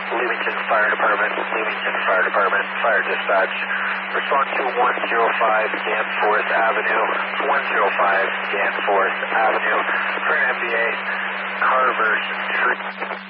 Leamington Fire Department, Leamington Fire Department, Fire Dispatch. Respond to 105 Danforth Avenue, 105 Danforth Avenue, for an MVA Carver Street.